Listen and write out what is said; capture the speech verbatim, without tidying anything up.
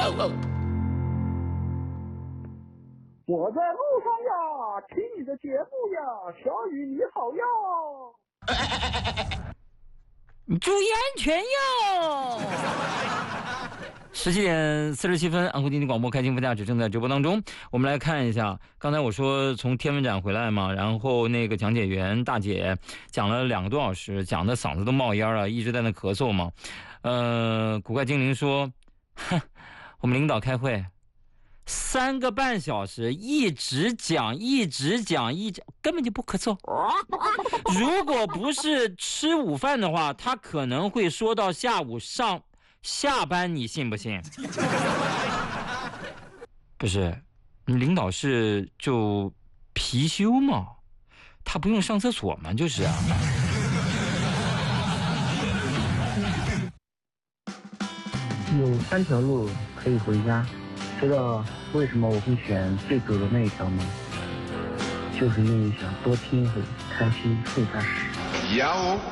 我在路上呀，听你的节目呀，小雨你好呀。 你注意安全哟！十七点四十七分，安徽经济广播开心副驾驶正在直播当中。我们来看一下，刚才我说从天文展回来嘛，然后那个讲解员大姐讲了两个多小时，讲的嗓子都冒烟了，一直在那咳嗽嘛。呃，古怪精灵说，哼，我们领导开会。三个半小时一直讲一直讲一直根本就不咳嗽。如果不是吃午饭的话，他可能会说到下午上下班，你信不信？不是，你领导是就貔貅嘛，他不用上厕所吗？就是啊。 有三条路可以回家。知道为什么我会选最走的那一条吗？就是因为想多听一会开心副驾驶。